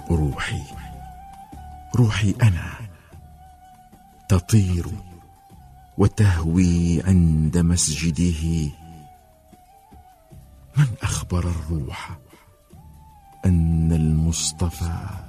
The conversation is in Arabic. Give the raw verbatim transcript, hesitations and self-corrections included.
روحي روحي أنا تطير وتهوي عند مسجده. من أخبر الروح أن المصطفى